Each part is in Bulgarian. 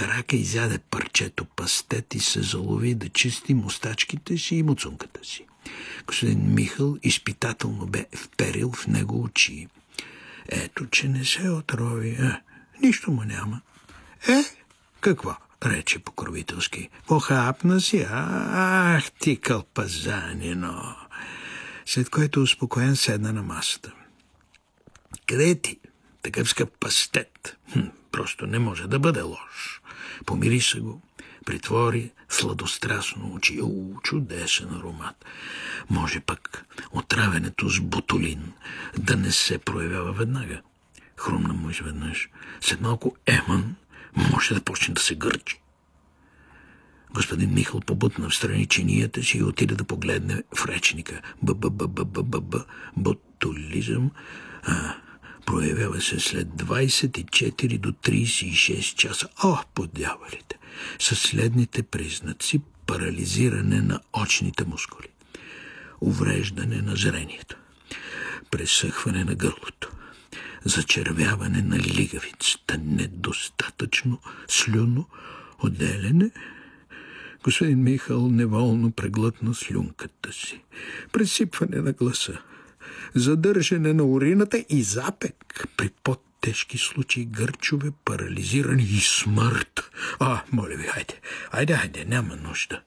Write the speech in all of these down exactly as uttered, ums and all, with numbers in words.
котарака изяде парчето пастет и се залови да чисти мустачките си и муцунката си. Господин Михъл изпитателно бе вперил в него очи. Ето, че не се отрови. Е, нищо му няма. Е, какво? Рече покровителски. Похапна си, ах ти кълпазанино. След което успокоен седна на масата. Къде ти? Такъв скъп пастет. Хм, просто не може да бъде лош. Помириса го, притвори сладострастно очи. О, чудесен аромат. Може пък отравянето с ботулин да не се проявява веднага. Хрумна му изведнъж. След малко Емън може да почне да се гърчи. Господин Михъл побутна в страни чинията си и отиде да погледне в речника. Б-б-б-б-б-б. Ботулизъм а, проявява се след двайсет и четири до трийсет и шест часа. О, подявалите! Със следните признаци: парализиране на очните мускули, увреждане на зрението, пресъхване на гърлото, зачервяване на лигавицата, недостатъчно слюно отделяне. Господин Михъл неволно преглътна слюнката си. Пресипване на гласа, задържане на урината и запек. При по-тежки случаи гърчове, парализиране и смърт. А, моля ви, хайде, хайде, хайде, няма нужда.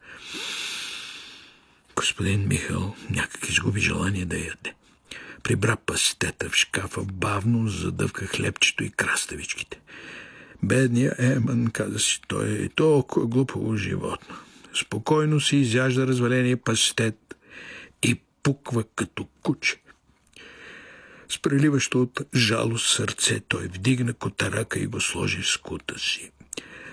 Господин Михъл някак изгуби желание да яде. Прибра пастета в шкафа, бавно задъвка хлебчето и краставичките. Бедният Емън, каза си той, е толкова глупаво животно. Спокойно си изяжда разваления пастет и пуква като куче. С преливащо от жалост сърце той вдигна котарака и го сложи в скута си.